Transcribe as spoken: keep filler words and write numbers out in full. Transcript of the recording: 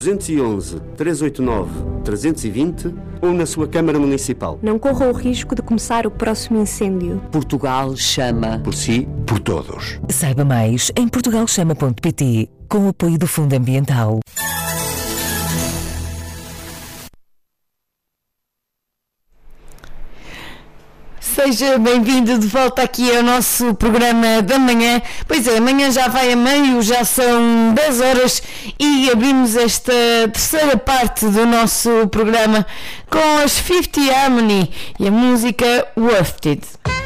duzentos e onze, trezentos e oitenta e nove, trezentos e vinte ou na sua Câmara Municipal. Não corra o risco de começar o próximo incêndio. Portugal chama. Por si, por todos. Saiba mais em portugal chama ponto pt, com o apoio do Fundo Ambiental. Seja bem-vindo de volta aqui ao nosso programa da manhã. Pois é, amanhã já vai a meio, já são dez horas e abrimos esta terceira parte do nosso programa com as Fifth Harmony e a música Worth It.